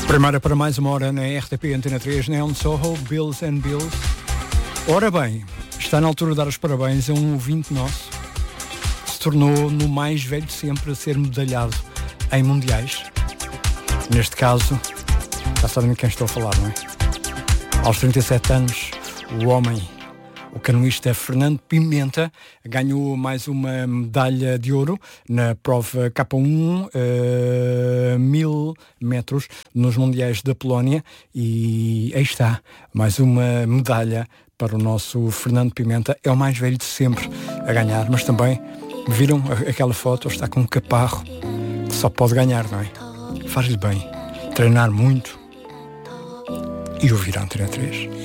Primeira para mais uma hora na RTP Antena 3, Neon Soho, Bills and Bills. Ora bem, está na altura de dar os parabéns a um ouvinte nosso que se tornou no mais velho de sempre a ser medalhado em mundiais. Neste caso, já sabem de quem estou a falar, não é? Aos 37 anos, o homem, o canoísta Fernando Pimenta, ganhou mais uma medalha de ouro na prova K1, 1000 metros, nos Mundiais da Polónia, e aí está, mais uma medalha para o nosso Fernando Pimenta. É o mais velho de sempre a ganhar, mas também, viram aquela foto, está com um caparro que só pode ganhar, não é? Faz-lhe bem treinar muito e ouvir a Antena 3.